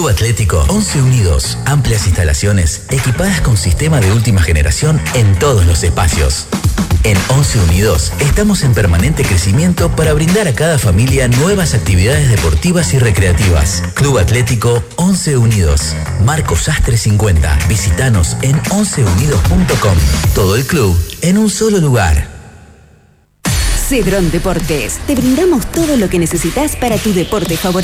Atlético 11 Unidos. Amplias instalaciones equipadas con sistema de última generación en todos los espacios. En 11 Unidos estamos en permanente crecimiento para brindar a cada familia nuevas actividades deportivas y recreativas. Club Atlético 11 Unidos. Marco Sastre 50. Visítanos en 11unidos.com. Todo el club en un solo lugar. Cedrón Deportes. Te brindamos todo lo que necesitas para tu deporte favorito.